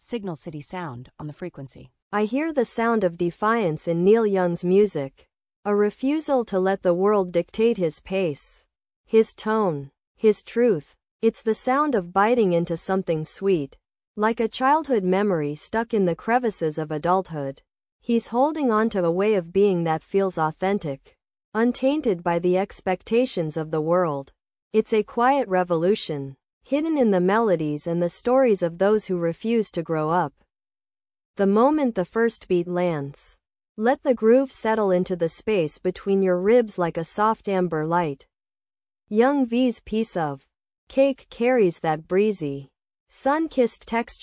Signal City sound on the frequency. I hear the sound of defiance in Neil Young's music. A refusal to let the world dictate his pace, his tone, his truth. It's the sound of biting into something sweet, like a childhood memory stuck in the crevices of adulthood. He's holding on to a way of being that feels authentic, untainted by the expectations of the world. It's a quiet revolution, hidden in the melodies and the stories of those who refuse to grow up. The moment the first beat lands, let the groove settle into the space between your ribs like a soft amber light. Young V's piece of cake carries that breezy, sun-kissed texture